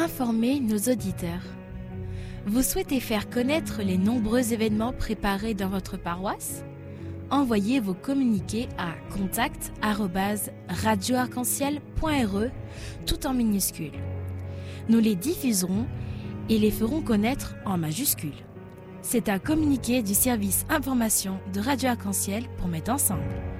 informer nos auditeurs. Vous souhaitez faire connaître les nombreux événements préparés dans votre paroisse? Envoyez vos communiqués à contact@radioarc-en-ciel.re tout en minuscules. Nous les diffuserons et les ferons connaître en majuscules. C'est un communiqué du service information de Radio Arc-en-Ciel pour mettre ensemble.